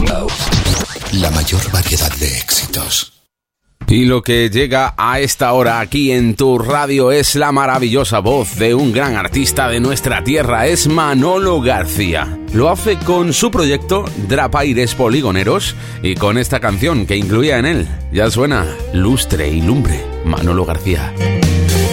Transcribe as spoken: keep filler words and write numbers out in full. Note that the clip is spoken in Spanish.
La mayor variedad de éxitos. Y lo que llega a esta hora aquí en tu radio es la maravillosa voz de un gran artista de nuestra tierra, es Manolo García. Lo hace con su proyecto Drapaires Poligoneros y con esta canción que incluía en él. Ya suena Lustre y Lumbre, Manolo García.